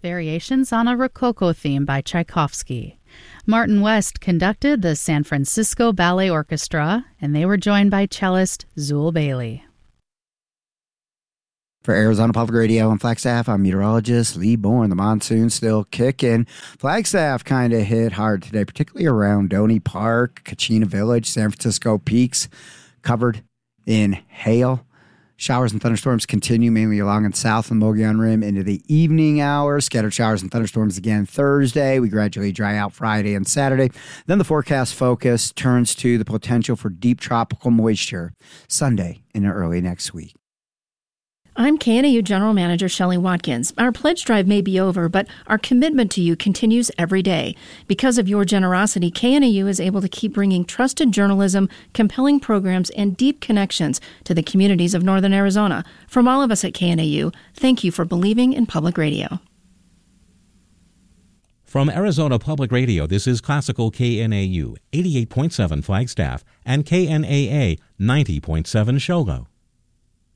Variations on a Rococo theme by Tchaikovsky. Martin West conducted the San Francisco Ballet Orchestra, and they were joined by cellist Zool Bailey. For Arizona Public Radio and Flagstaff, I'm meteorologist Lee Bourne. The monsoon's still kicking. Flagstaff kind of hit hard today, particularly around Doney Park, Kachina Village, San Francisco Peaks, covered in hail. Showers and thunderstorms continue mainly along and south of the Mogollon Rim into the evening hours. Scattered showers and thunderstorms again Thursday. We gradually dry out Friday and Saturday. Then the forecast focus turns to the potential for deep tropical moisture Sunday and early next week. I'm KNAU General Manager Shelley Watkins. Our pledge drive may be over, but our commitment to you continues every day. Because of your generosity, KNAU is able to keep bringing trusted journalism, compelling programs, and deep connections to the communities of Northern Arizona. From all of us at KNAU, thank you for believing in public radio. From Arizona Public Radio, this is Classical KNAU 88.7 Flagstaff and KNAA 90.7 Shogo.